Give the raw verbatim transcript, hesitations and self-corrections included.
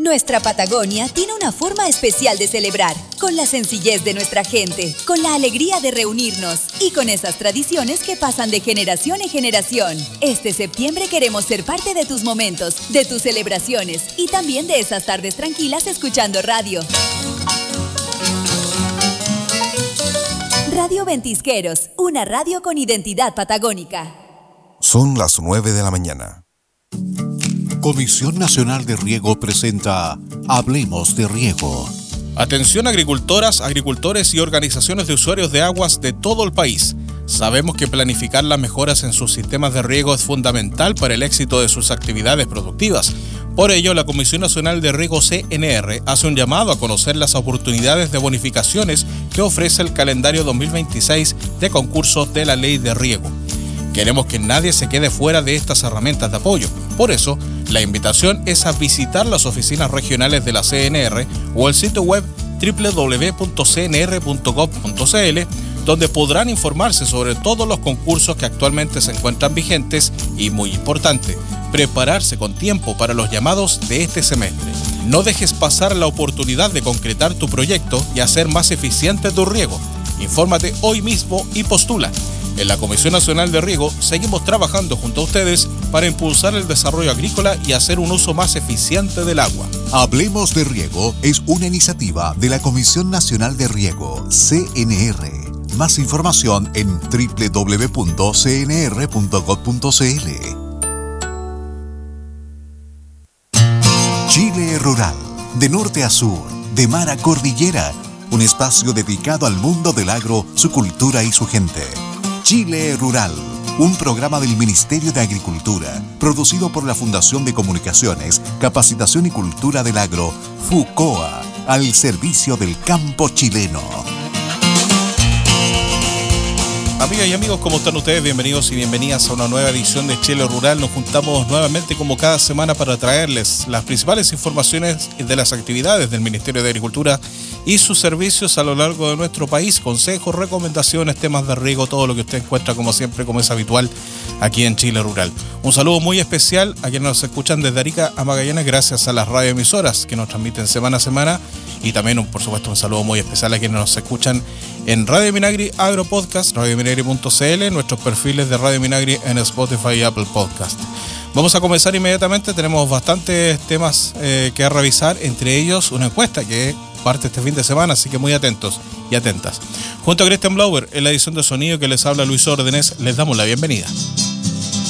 Nuestra Patagonia tiene una forma especial de celebrar, con la sencillez de nuestra gente, con la alegría de reunirnos y con esas tradiciones que pasan de generación en generación. Este septiembre queremos ser parte de tus momentos, de tus celebraciones y también de esas tardes tranquilas escuchando radio. Radio Ventisqueros, una radio con identidad patagónica. Son las nueve de la mañana. Comisión Nacional de Riego presenta Hablemos de Riego. Atención agricultoras, agricultores y organizaciones de usuarios de aguas de todo el país. Sabemos que planificar las mejoras en sus sistemas de riego es fundamental para el éxito de sus actividades productivas. Por ello, la Comisión Nacional de Riego C N R hace un llamado a conocer las oportunidades de bonificaciones que ofrece el calendario dos mil veintiséis de concursos de la Ley de Riego. Queremos que nadie se quede fuera de estas herramientas de apoyo. Por eso, la invitación es a visitar las oficinas regionales de la C N R o el sitio web doble u doble u doble u punto c n r punto gov punto c l, donde podrán informarse sobre todos los concursos que actualmente se encuentran vigentes y, muy importante, prepararse con tiempo para los llamados de este semestre. No dejes pasar la oportunidad de concretar tu proyecto y hacer más eficiente tu riego. Infórmate hoy mismo y postula. En la Comisión Nacional de Riego seguimos trabajando junto a ustedes para impulsar el desarrollo agrícola y hacer un uso más eficiente del agua. Hablemos de Riego es una iniciativa de la Comisión Nacional de Riego, C N R. Más información en doble u doble u doble u punto c n r punto gov punto c l. Chile Rural, de norte a sur, de mar a cordillera, un espacio dedicado al mundo del agro, su cultura y su gente. Chile Rural, un programa del Ministerio de Agricultura, producido por la Fundación de Comunicaciones, Capacitación y Cultura del Agro, FUCOA, al servicio del campo chileno. Amigas y amigos, ¿cómo están ustedes? Bienvenidos y bienvenidas a una nueva edición de Chile Rural. Nos juntamos nuevamente como cada semana para traerles las principales informaciones de las actividades del Ministerio de Agricultura y sus servicios a lo largo de nuestro país, consejos, recomendaciones, temas de riego, todo lo que usted encuentra como siempre, como es habitual aquí en Chile Rural. Un saludo muy especial a quienes nos escuchan desde Arica a Magallanes gracias a las radioemisoras que nos transmiten semana a semana y también, por supuesto, un saludo muy especial a quienes nos escuchan en Radio Minagri Agro Podcast, radio minagri punto c l, nuestros perfiles de Radio Minagri en Spotify y Apple Podcast. Vamos a comenzar inmediatamente, tenemos bastantes temas eh, que revisar, entre ellos una encuesta que parte este fin de semana, así que muy atentos y atentas. Junto a Christian Blauer, en la edición de sonido que les habla Luis Órdenes, les damos la bienvenida.